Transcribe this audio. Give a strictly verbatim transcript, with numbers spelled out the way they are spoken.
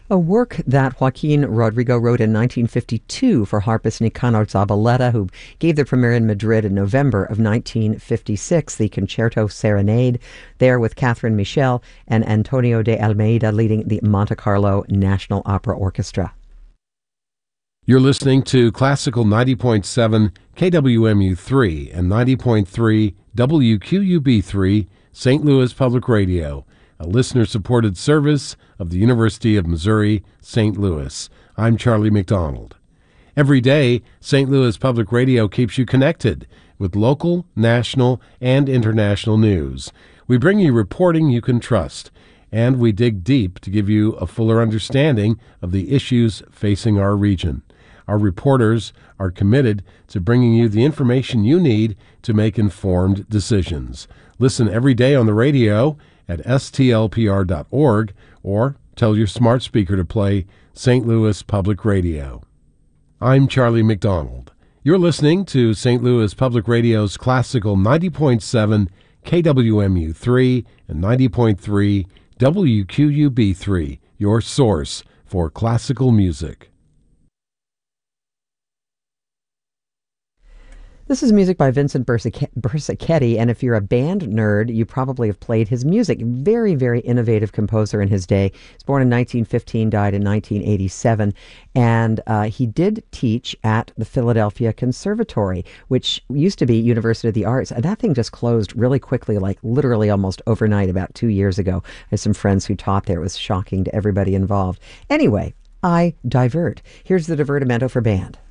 A work that Joaquin Rodrigo wrote in nineteen fifty-two for harpist Nicanor Zabaleta, who gave the premiere in Madrid in November of nineteen fifty-six, the Concerto Serenade, there with Catherine Michel and Antonio de Almeida leading the Monte Carlo National Opera Orchestra. You're listening to Classical ninety point seven K W M U three and ninety point three W Q U B three, Saint Louis Public Radio, a listener-supported service of the University of Missouri, Saint Louis. I'm Charlie McDonald. Every day, Saint Louis Public Radio keeps you connected with local, national, and international news. We bring you reporting you can trust, and we dig deep to give you a fuller understanding of the issues facing our region. Our reporters are committed to bringing you the information you need to make informed decisions. Listen every day on the radio at S T L P R dot org or tell your smart speaker to play Saint Louis Public Radio. I'm Charlie McDonald. You're listening to Saint Louis Public Radio's Classical ninety point seven K W M U three and ninety point three W Q U B three, your source for classical music. This is music by Vincent Bersachetti, and if you're a band nerd, you probably have played his music. Very, very innovative composer in his day. He was born in nineteen fifteen, died in nineteen eighty-seven, and uh, he did teach at the Philadelphia Conservatory, which used to be University of the Arts, and that thing just closed really quickly, like literally almost overnight about two years ago. I have some friends who taught there. It was shocking to everybody involved. Anyway, I divert. Here's the divertimento for band.